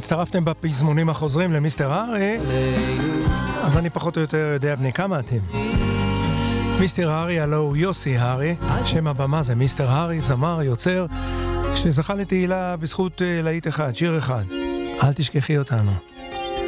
הצטרפתם בפזמונים החוזרים למיסטר הארי, אז אני פחות או יותר יודע בני כמה אתם. מיסטר הארי הלא הוא יוסי הארי, שם הבמה זה מיסטר הארי, זמר, יוצר, שזכה לתהילה בזכות להיט אחד, שיר אחד, אל תשכחי אותנו.